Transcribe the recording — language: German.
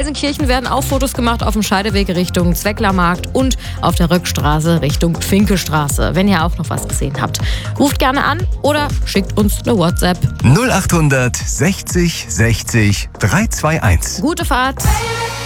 Gelsenkirchen werden auch Fotos gemacht auf dem Scheideweg Richtung Zwecklermarkt und auf der Rückstraße Richtung Finkestraße. Wenn ihr auch noch was gesehen habt, ruft gerne an oder schickt uns eine WhatsApp. 0800 60 60 321. Gute Fahrt!